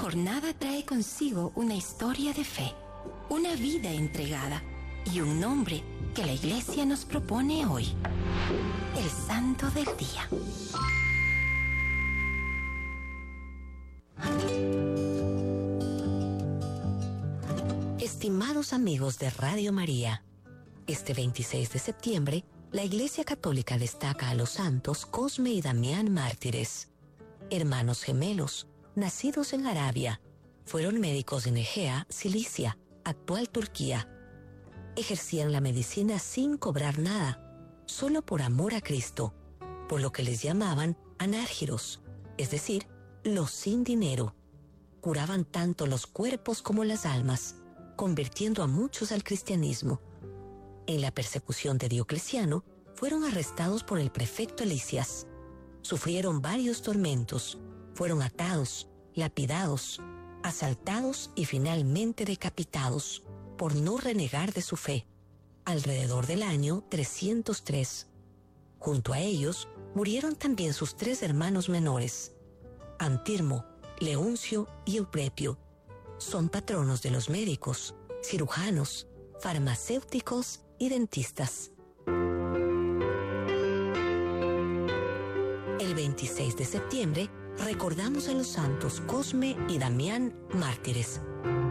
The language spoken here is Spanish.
jornada trae consigo una historia de fe, una vida entregada y un nombre que la Iglesia nos propone hoy: el Santo del Día. Estimados amigos de Radio María, este 26 de septiembre, la Iglesia Católica destaca a los santos Cosme y Damián mártires, hermanos gemelos, nacidos en Arabia. Fueron médicos en Egea, Cilicia, actual Turquía. Ejercían la medicina sin cobrar nada, solo por amor a Cristo, por lo que les llamaban anárgiros, es decir, los sin dinero. Curaban tanto los cuerpos como las almas, convirtiendo a muchos al cristianismo. En la persecución de Diocleciano, fueron arrestados por el prefecto Lisias. Sufrieron varios tormentos, fueron atados, lapidados, asaltados y finalmente decapitados por no renegar de su fe, alrededor del año 303. Junto a ellos murieron también sus 3 hermanos menores, Antirmo, Leuncio y Euprepio. Son patronos de los médicos, cirujanos, farmacéuticos y dentistas. El 26 de septiembre recordamos a los santos Cosme y Damián mártires.